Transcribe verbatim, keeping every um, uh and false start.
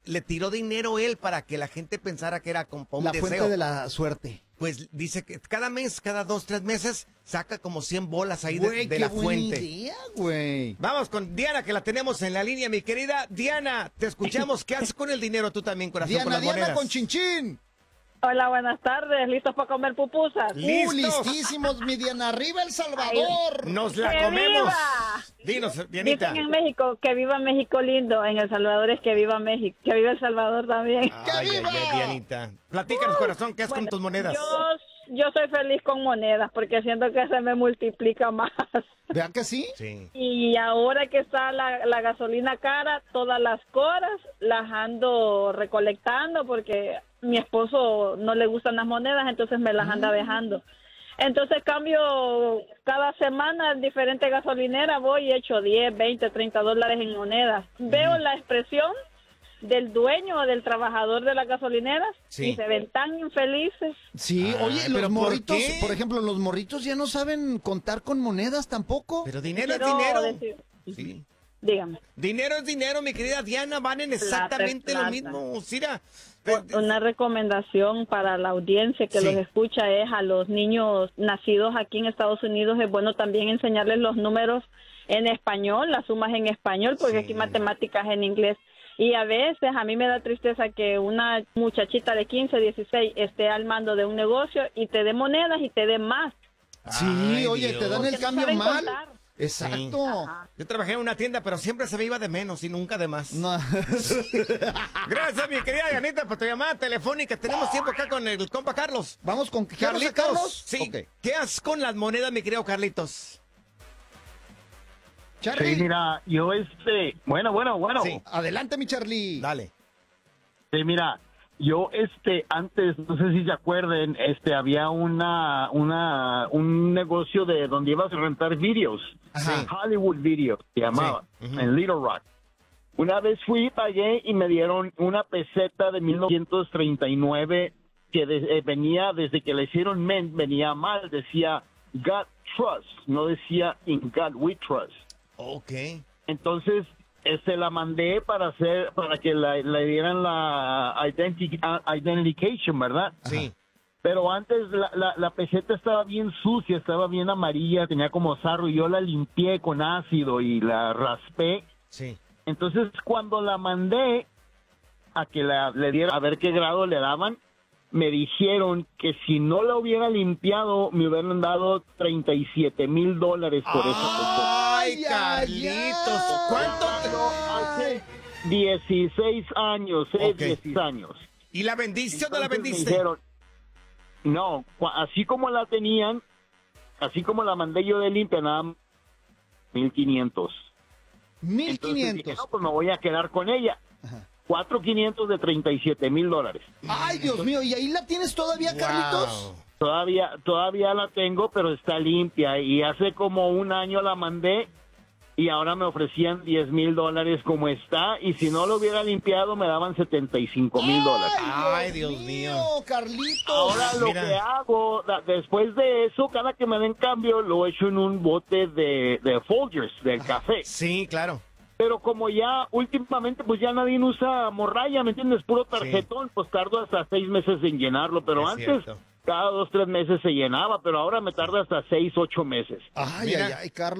le tiró dinero él para que la gente pensara que era con un La deseo. fuente de la suerte. Pues dice que cada mes, cada dos, tres meses, saca como cien bolas ahí de, Güey, de qué la buena fuente. idea, güey. Vamos con Diana, que la tenemos en la línea, mi querida Diana. Te escuchamos. ¿Qué haces con el dinero tú también, corazón, con Diana, las Diana monedas? con chinchín. Hola, buenas tardes. ¿Listos para comer pupusas? Uh, ¡Listos! listísimos, mi Diana. ¡Arriba El Salvador! Nos la ¡Que comemos. viva! Dinos, Dianita. Dicen en México que viva México lindo. En El Salvador es que viva México. Que viva El Salvador también. Ay, ¡Que ay, viva! ay, Dianita. Platícanos, corazón, ¿qué haces Bueno, con tus monedas? Yo, yo soy feliz con monedas porque siento que se me multiplica más. ¿Vean que sí? Sí. Y ahora que está la, la gasolina cara, todas las coras las ando recolectando porque mi esposo no le gustan las monedas, entonces me las anda dejando. Entonces cambio cada semana en diferentes gasolineras, voy y echo diez, veinte, treinta dólares en monedas. Veo la expresión del dueño o del trabajador de las gasolineras Sí. y se ven tan infelices. Sí, Ay, oye, ¿pero los por morritos, qué? por ejemplo, los morritos ya no saben contar con monedas tampoco. Pero dinero es Quiero dinero. decir- Sí. Dígame. Dinero es dinero, mi querida Diana. Valen exactamente plata. lo mismo. Mira. Una recomendación para la audiencia que Sí. los escucha es a los niños nacidos aquí en Estados Unidos, es bueno también enseñarles los números en español, las sumas en español, porque Sí. aquí matemáticas en inglés. Y a veces a mí me da tristeza que una muchachita de quince, dieciséis esté al mando de un negocio y te dé monedas y te dé más. Sí, Ay, oye, Dios. te dan el Porque no cambio saben mal. contar. Exacto. Ajá. Yo trabajé en una tienda, pero siempre se me iba de menos y nunca de más. No. Gracias, mi querida Dianita, por tu llamada telefónica. Tenemos tiempo acá con el compa Carlos. Vamos con Carlitos. Carlos. Sí. Ok. ¿Qué haces con las monedas, mi querido Carlitos? Charlie. Sí, mira, yo este, bueno, bueno, bueno. Sí. Adelante, mi Charlie. Dale. Sí, mira, yo este, antes, no sé si se acuerden, este, había una, una, un negocio de donde ibas a rentar vídeos. Ajá. Hollywood Video, se llamaba, Sí. Ujú. en Little Rock. Una vez fui, pagué y me dieron una peseta de mil novecientos treinta y nueve que de- eh, venía, desde que le hicieron men, venía mal, decía God Trust, no decía In God We Trust. Ok. Entonces, este, la mandé para hacer, para que la- le dieran la identi- ah, identification, ¿verdad? Sí. Pero antes la, la, la peseta estaba bien sucia, estaba bien amarilla, tenía como sarro y yo la limpié con ácido y la raspé. Sí. Entonces, cuando la mandé a que la, le diera, a ver qué grado le daban, me dijeron que si no la hubiera limpiado, me hubieran dado treinta y siete mil dólares por esa peseta. Ay, Carlitos. ¿Cuánto? Hace dieciséis años, eh, Ok. dieciséis años. ¿Y la vendiste o no la Entonces me vendiste? dijeron, no, cua- así como la tenían, así como la mandé yo de limpia, nada más mil quinientos. Mil Entonces dije, quinientos. no, pues me voy a quedar con ella. Ajá. Cuatro quinientos de treinta y siete mil dólares. Ay, Dios mío, ¿y ahí la tienes todavía, Carlitos? Wow. Todavía, todavía la tengo, pero está limpia. Y hace como un año la mandé y ahora me ofrecían diez mil dólares como está. Y si no lo hubiera limpiado, me daban setenta y cinco mil dólares. Ay, Dios mío. Carlitos. Ahora lo Mira. que hago, da- después de eso, cada que me den cambio, lo echo en un bote de, de Folgers, del café. Sí, claro. Pero como ya últimamente, pues ya nadie usa morralla, ¿me entiendes? Puro tarjetón, pues tardo hasta seis meses en llenarlo. Pero Es antes, cierto. cada dos, tres meses se llenaba, pero ahora me tarda hasta seis, ocho meses. Ay, Mira. ay, ay, Carlos.